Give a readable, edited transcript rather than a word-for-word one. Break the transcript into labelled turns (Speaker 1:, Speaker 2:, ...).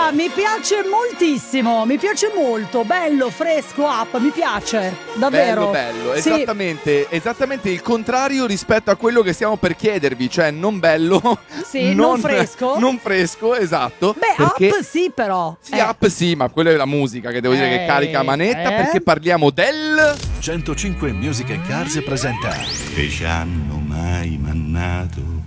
Speaker 1: mi piace moltissimo, mi piace molto, bello, fresco, up, mi piace, davvero.
Speaker 2: Bello,
Speaker 1: Sì.
Speaker 2: esattamente il contrario rispetto a quello che stiamo per chiedervi, cioè non bello,
Speaker 1: Sì, non fresco.
Speaker 2: Non fresco, esatto.
Speaker 1: Beh,
Speaker 2: perché
Speaker 1: up sì però.
Speaker 2: Sì, up sì, ma quella è la musica che devo dire che carica a manetta, perché parliamo del
Speaker 3: 105 Music and Cars presenta
Speaker 4: Che ci hanno mai mannato